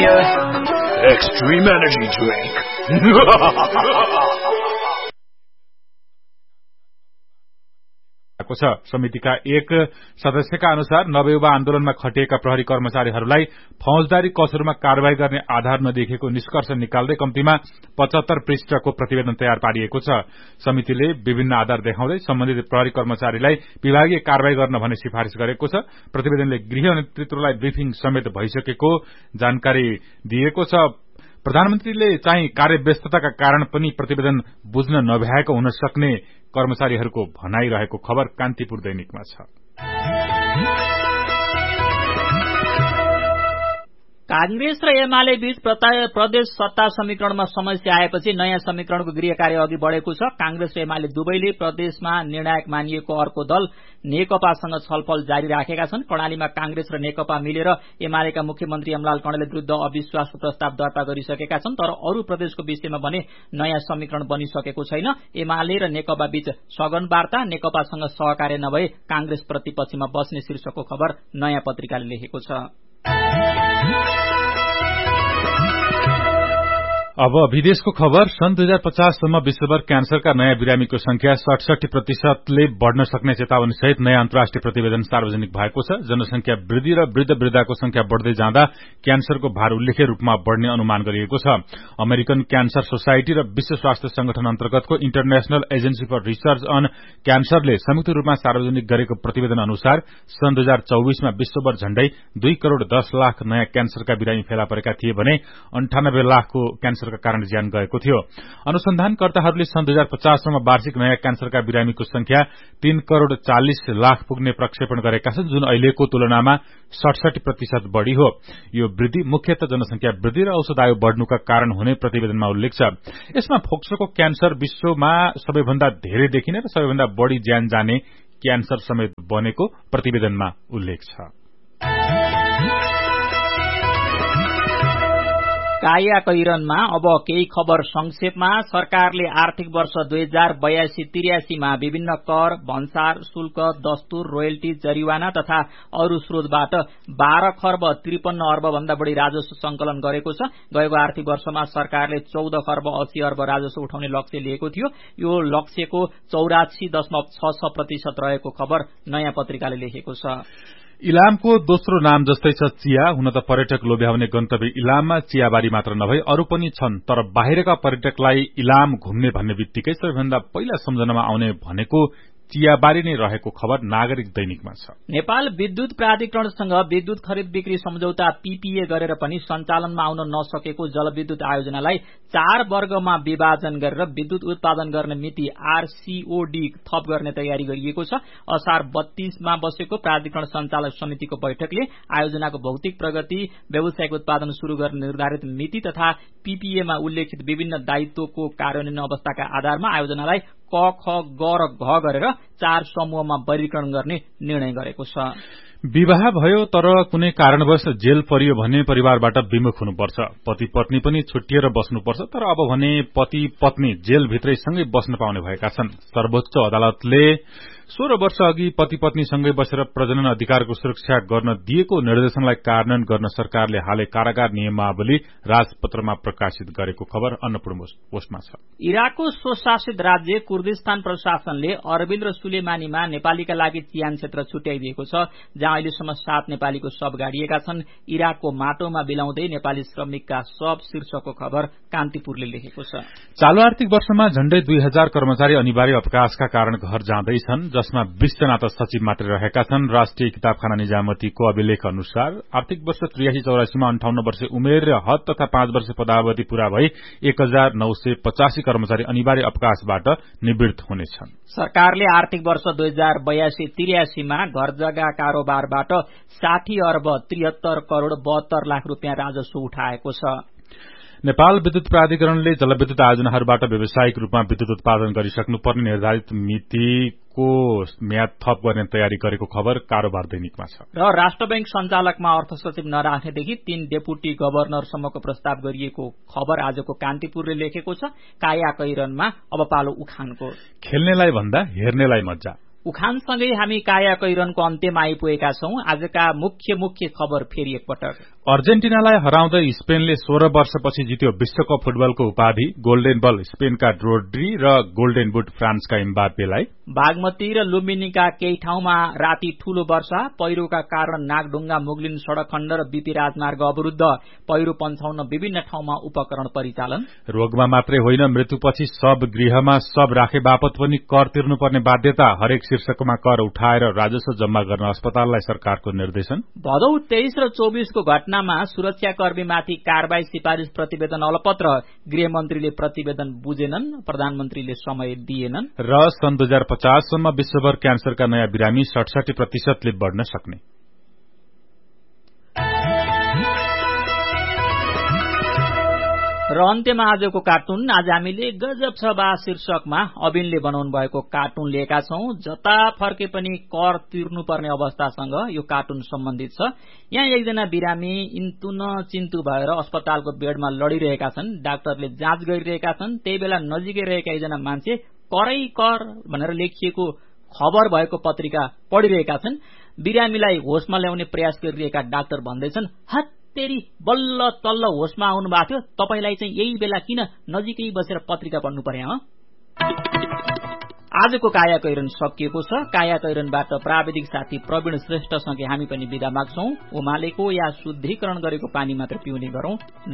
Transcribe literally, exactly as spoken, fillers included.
Premier Extreme Energy Drink. समितिका एक सदस्यका अनुसार नवयुवा आन्दोलनमा खटिएका प्रहरी कर्मचारीहरूलाई फौजदारी कसुरमा कार्यवाही गर्ने आधार नदेखिएको निष्कर्ष निकाल्दै कम्तीमा पचहत्तर पृष्ठको प्रतिवेदन तयार पारिएको छ। समितिले विभिन्न आधार देखाउँदै सम्बन्धित प्रहरी कर्मचारीलाई विभागीय कार्यवाही गर्न भन्ने सिफारिश गरेको छ। प्रतिवेदनले गृह नेतृत्वलाई ब्रिफिङ समेत भइसकेको जानकारी दिएको छ। प्रधानमन्त्रीले चाहिँ कार्यव्यस्तताका कारण पनि प्रतिवेदन बुझ्न नभ्याएको हुन सक्ने कर्मचारीहरूको भनाई रहेको खबर कान्तिपुर दैनिकमा छ। कांग्रेस र एमाले बीच प्रदेश सत्ता समीकरणमा समस्या आएपछि नयाँ समीकरणको गृह कार्य अघि बढ़ेको छ। कांग्रेस र एमाले दुवैले प्रदेशमा निर्णायक मानिएको अर्को दल नेकपासँग छलफल जारी राखेका छन्। कर्णालीमा कांग्रेस र नेकपा मिलेर एमालेका मुख्यमन्त्री यमलाल कणेल विरूद्ध अविश्वासको प्रस्ताव दर्ता गरिसकेका छन्, तर अरू प्रदेशको विषयमा भने नयाँ समीकरण बनिसकेको छैन। एमाले र नेकपा बीच सघन वार्ता, नेकपासँग सहकार्य नभए कांग्रेस प्रतिपक्षमा बस्ने शीर्षकको खबर नयाँ पत्रिकाले लेखेको छ। अब विदेशको खबर। सन् दुई हजार पचाससम्म विश्वभर क्यान्सरका नयाँ बिरामीको संख्या सडसठी प्रतिशतले बढ़न सक्ने चेतावनी सहित नयाँ अन्तर्राष्ट्रिय प्रतिवेदन सार्वजनिक भएको छ। जनसंख्या वृद्धि र वृद्ध वृद्धाको संख्या बढ़दै जाँदा क्यान्सरको भार उल्लेख्य रूपमा बढ़ने अनुमान गरिएको छ। अमेरिकन क्यान्सर सोसाइटी र विश्व स्वास्थ्य संगठन अन्तर्गतको international agency for research on क्यान्सरले संयुक्त रूपमा सार्वजनिक गरेको प्रतिवेदन अनुसार सन् दुई हजार चौबीसमा विश्वभर झण्डै दुई करोड़ दस लाख नयाँ क्यान्सरका बिरामी फेला परेका थिए भने अन्ठानब्बे लाखको क्यान्सर का कारण ज्यान गएको थियो। अनुसन्धानकर्ताहरूले सन् दुई हजार पचाससम्म वार्षिक नयाँ क्यान्सरका बिरामीको संख्या तीन करोड़ चालिस लाख पुग्ने प्रक्षेपण गरेका छन्, जुन अहिलेको तुलनामा सडसठी प्रतिशत बढ़ी हो। यो वृद्धि मुख्यतः जनसंख्या वृद्धि र औषध आयु बढ़नुका कारण हुने प्रतिवेदनमा उल्लेख छ। यसमा फोक्सोको क्यान्सर विश्वमा सबैभन्दा धेरै देखिने र सबैभन्दा बढ़ी ज्यान जाने क्यान्सर समेत बनेको प्रतिवेदनमा उल्लेख छ। काया कैरनमा अब केही खबर संक्षेपमा। सरकारले आर्थिक वर्ष दुई हजार बयासी त्रियासीमा विभिन्न कर, भन्सार, शुल्क, दस्तुर, रोयल्टी, जरिवाना तथा अरू स्रोतबाट बाह्र खर्ब त्रिपन्न अर्ब भन्दा बढ़ी राजस्व संकलन गरेको छ। गएको आर्थिक वर्षमा सरकारले चौध खर्ब अस्सी अर्ब राजस्व उठाउने लक्ष्य लिएको थियो। यो लक्ष्यको चौरासी दशमलव छ छ प्रतिशत रहेको खबर नयाँ पत्रिकाले लेखेको छ। इलामको दोस्रो नाम जस्तै छ चिया। हुन त पर्यटक लोभ्याउने गन्तव्य इलाममा चियाबारी मात्र नभई अरू पनि छन्, तर बाहिरका पर्यटकलाई इलाम घुम्ने भन्ने बित्तिकै सबैभन्दा पहिला सम्झनामा आउने भनेको चियाबारी नै रहेको खबर नागरिक दैनिकमा छ। नेपाल विद्युत प्राधिकरणसँग विद्युत खरिद बिक्री सम्झौता पीपीए गरेर पनि सञ्चालनमा आउन नसकेको जलविद्युत आयोजनालाई चार वर्गमा विभाजन गरेर विद्युत उत्पादन गर्ने मिति आरसीओडी थप गर्ने तयारी गरिएको छ। असार बत्तीसमा बसेको प्राधिकरण सञ्चालक समितिको बैठकले आयोजनाको भौतिक प्रगति, व्यावसायिक उत्पादन शुरू गर्ने निर्धारित मिति तथा पीपीएमा उल्लेखित विभिन्न दायित्वको कार्यान्वयन अवस्थाका आधारमा आयोजनालाई क, ख, ग र घ गरेर चार समूहमा वर्गीकरण गर्ने निर्णय गरेको छ। विवाह भयो तर कुनै कारणवश जेल परियो भने परिवारबाट विमुख हुनुपर्छ। पति पत्नी पनि छुट्टिएर बस्नुपर्छ, तर अब भने पति पत्नी जेलभित्रै सँगै बस्न पाउने भएका छन्। सर्वोच्च अदालतले सोह्र वर्ष अघि पति पत्नीसँगै बसेर प्रजनन अधिकारको सुरक्षा गर्न दिएको निर्देशनलाई कार्यान्वयन गर्न सरकारले हालै कारागार नियमावली राजपत्रमा प्रकाशित गरेको खबर अन्नपूर्ण पोस्टमा छ। इराकको स्वशासित राज्य कुर्दिस्तान प्रशासनले अर्बिल र सुलेमानीमा नेपालीका लागि चियान क्षेत्र छुट्याइदिएको छ, जहाँ अहिलेसम्म सात नेपालीको शव गाडिएका छन्। इराकको माटोमा बिलाउँदै नेपाली श्रमिकका शव शीर्षकको खबर कान्तिपुरले लेखेको छ। चालू आर्थिक वर्षमा झण्डै दुई हजार कर्मचारी अनिवार्य अवकाशका कारण घर जाँदैछन्, जसमा बीस जना त सचिव मात्रै रहेका छन्। राष्ट्रिय किताबखाना निजामतीको अभिलेख अनुसार आर्थिक वर्ष त्रियासी चौरासीमा अन्ठाउन्न वर्ष उमेर र हद तथा पाँच वर्ष पदावधि पूरा भई एक हजार नौ सय पचासी कर्मचारी अनिवार्य अवकाशबाट निवृत्त हुनेछन्। सरकारले आर्थिक वर्ष दुई हजार बयासी त्रियासीमा घर जग्गा कारोबारबाट साठी अर्ब त्रिहत्तर करोड़ बहत्तर लाख रूपियाँ राजस्व उठाएको छ। नेपाल विद्युत प्राधिकरणले जलविद्युत आयोजनाहरूबाट व्यावसायिक रूपमा विद्युत उत्पादन गरिसक्नुपर्ने निर्धारित मितिको म्याद थप गर्ने तयारी गरेको खबर कारोबार दैनिकमा छ। र राष्ट्र बैंक सञ्चालकमा अर्थ सचिव नराख्नेदेखि तीन डेपुटी गभर्नरसम्मको प्रस्ताव गरिएको खबर आजको कान्तिपुरले लेखेको छ। काया कैरनमा अब पालो उखानको। खेल्नेलाई भन्दा हेर्नेलाई मज्जा। उखानसँगै हामी काया कैरनको अन्त्यमा आइपुगेका छौं। आजका मुख्य मुख्य खबर फेरि एकपटक। अर्जेन्टिनालाई हराउँदै स्पेनले सोह्र वर्षपछि जित्यो विश्वकप फुटबलको उपाधि। गोल्डेन बल स्पेनका ड्रोड्री र गोल्डेन बुट फ्रान्सका एम्बापेलाई। बागमती र लुम्बिनीका केही ठाउँमा राति ठूलो वर्षा, पहिरोका कारण नागढुङ्गा मुगलिन सड़क खण्ड र बीपी राजमार्ग अवरुद्ध, पहिरो पन्छाउन विभिन्न ठाउँमा उपकरण परिचालन। रोगमा मात्रै होइन मृत्युपछि सब गृहमा सब राखे बापत पनि कर तिर्नुपर्ने बाध्यता, हरेक शीर्षकमा कर उठाएर राजस्व जम्मा गर्न अस्पताललाई सरकारको निर्देशन। भदौ तेइस र चौबीसको घटनामा सुरक्षाकर्मीमाथि कारबाही सिफारिश प्रतिवेदन अलपत्र, गृहमन्त्रीले प्रतिवेदन बुझेनन्, प्रधानमन्त्रीले समय दिएनन्। र सन् दुई हजार पचाससम्म विश्वभर क्यान्सरका नयाँ बिरामी सडसठी प्रतिशतले बढ्न सक्ने। र अन्त्यमा आजको कार्टुन। आज हामीले गजब छ बा शीर्षकमा अबिनले बनाउनु भएको कार्टुन लिएका छौं। जता फर्के पनि कर तिर्नुपर्ने अवस्थासँग यो कार्टुन सम्बन्धित छ। यहाँ एकजना बिरामी इन्तुन चिन्तु भएर अस्पतालको बेडमा लडिरहेका छन्। डाक्टरले जाँच गरिरहेका छन्। त्यही बेला नजिकै रहेका एकजना मान्छे करै कर भनेर लेखिएको खबर भएको पत्रिका पढिरहेका छन्। बिरामीलाई होसमा ल्याउने प्रयास गरिरहेका डाक्टर भन्दैछन्, हत तेरी बल्ल तल्ल होसमा आउनु भएको थियो, तपाईलाई चाहिँ यही बेला किन नजिकै बसेर पत्रिका पढ्नु पर्यो? आजको काया कैरन सकिएको छ। काया कैरनबाट प्राविधिक साथी प्रवीण श्रेष्ठसँगै हामी पनि बिदा माग्छौं। उमालेको या शुद्धिकरण गरेको पानी मात्र पिउने गरौं।